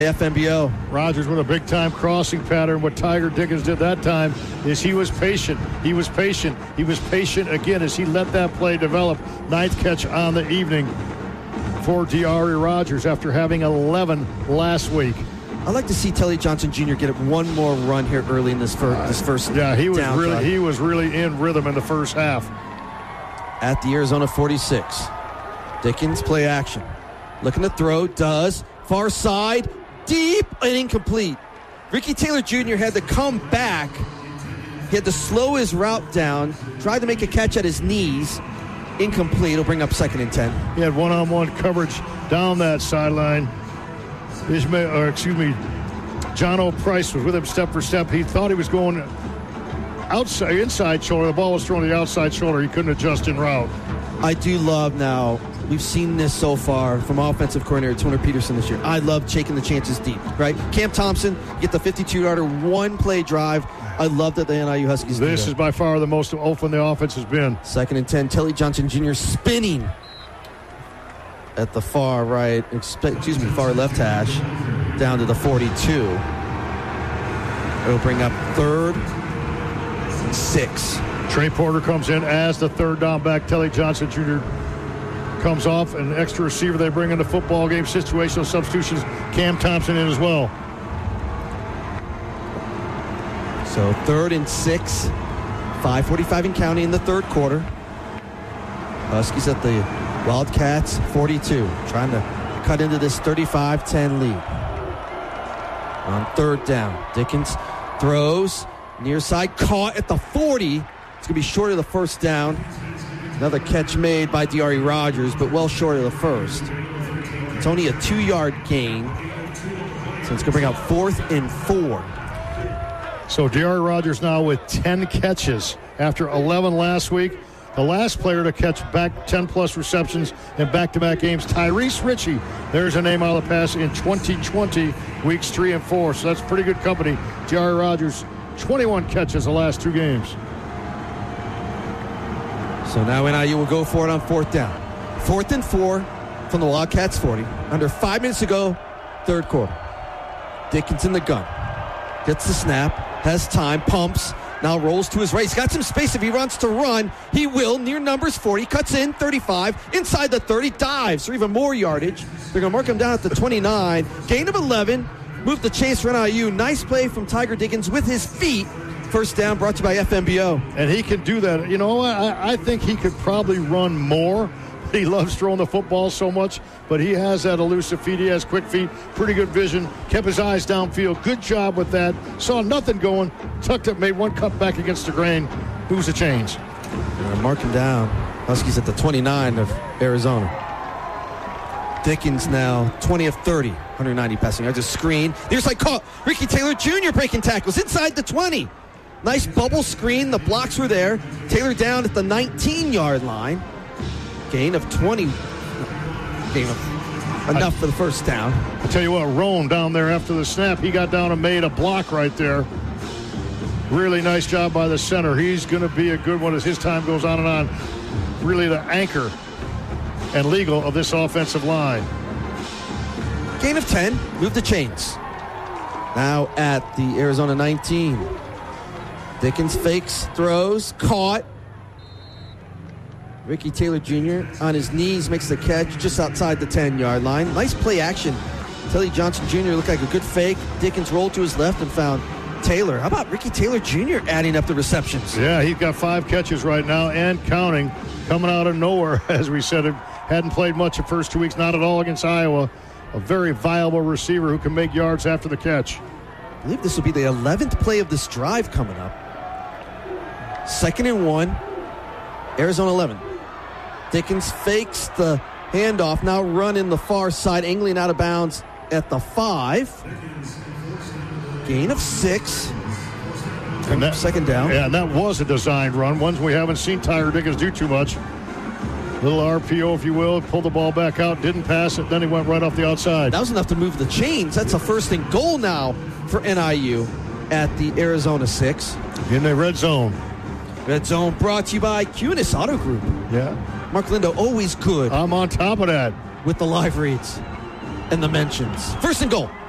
FMBO. Rogers with a big-time crossing pattern. What Tiger Dickens did that time is he was patient. He was patient. He was patient again as he let that play develop. Ninth catch on the evening for D'Ari Rogers after having 11 last week. I'd like to see Telly Johnson Jr. get one more run here early in this first. Yeah, he was drive. He was really in rhythm in the first half. At the Arizona 46, Dickens play action, looking to throw, does far side, deep and incomplete. Ricky Taylor Jr. had to come back. He had to slow his route down, tried to make a catch at his knees. Incomplete. It'll bring up 2nd and 10. He had one-on-one coverage down that sideline. John O'Price was with him step for step. He thought he was going inside shoulder. The ball was thrown to the outside shoulder. He couldn't adjust in route. I do love now. We've seen this so far from offensive coordinator Tony Peterson this year. I love taking the chances deep, right? Cam Thompson, get the 52-yarder, one-play drive. I love that the NIU Huskies do This that. is by far the most open the offense has been. 2nd and 10, Telly Johnson Jr. spinning at the far left hash down to the 42. It'll bring up 3rd and 6. Trey Porter comes in as the third down back. Telly Johnson Jr. comes off. An extra receiver they bring in the football game. Situational substitutions. Cam Thompson in as well. So 3rd and 6. 5:45 and counting in the third quarter. Huskies at the Wildcats 42. Trying to cut into this 35-10 lead. On 3rd down, Dickens throws. Near side, caught at the 40. It's going to be short of the first down. Another catch made by D'Ari Rogers, but well short of the first. It's only a 2-yard gain. So it's going to bring out 4th and 4. So D'Ari Rogers now with 10 catches after 11 last week. The last player to catch back 10-plus receptions in back-to-back games, Tyrese Ritchie. There's a name out of the pass in 2020, weeks 3 and 4. So that's pretty good company. D'Ari Rogers, 21 catches the last 2 games. So now NIU will go for it on 4th down. 4th and 4 from the Wildcats 40. Under 5 minutes to go, third quarter. Dickens in the gun. Gets the snap, has time, pumps, now rolls to his right. He's got some space if he wants to run. He will, near numbers 40, cuts in, 35, inside the 30, dives for even more yardage. They're going to mark him down at the 29. Gain of 11, move the chase for NIU. Nice play from Tiger Dickens with his feet. First down brought to you by FMBO. And he can do that. You know, I think he could probably run more. He loves throwing the football so much, but he has that elusive feet. He has quick feet, pretty good vision, kept his eyes downfield. Good job with that. Saw nothing going, tucked up, made one cut back against the grain. Who's the change? Mark him down. Huskies at the 29 of Arizona. Dickens now 20 of 30, 190 passing yards. A screen. There's like caught. Ricky Taylor Jr. breaking tackles inside the 20. Nice bubble screen. The blocks were there. Taylor down at the 19-yard line. Gain of 20. Enough for the first down. I'll tell you what, Roan down there after the snap, he got down and made a block right there. Really nice job by the center. He's going to be a good one as his time goes on and on. Really the anchor and legal of this offensive line. Gain of 10. Move the chains. Now at the Arizona 19. Dickens fakes, throws, caught. Ricky Taylor Jr. on his knees makes the catch just outside the 10-yard line. Nice play action. Telly Johnson Jr. looked like a good fake. Dickens rolled to his left and found Taylor. How about Ricky Taylor Jr. adding up the receptions? Yeah, he's got 5 catches right now and counting. Coming out of nowhere, as we said. Hadn't played much the first 2 weeks, not at all against Iowa. A very viable receiver who can make yards after the catch. I believe this will be the 11th play of this drive coming up. 2nd and 1. Arizona 11. Dickens fakes the handoff, now running the far side, angling out of bounds at the 5. Gain of 6. And that, 2nd down. Yeah, and that was a designed run. Ones we haven't seen Tiger Dickens do too much. Little RPO, if you will, pulled the ball back out, didn't pass it, then he went right off the outside. That was enough to move the chains. That's a 1st and goal now for NIU at the Arizona 6. In the red zone. Red zone brought to you by Cunis Auto Group. Yeah. Mark Lindo, always good I'm on top of that. with the live reads and the mentions. 1st and goal.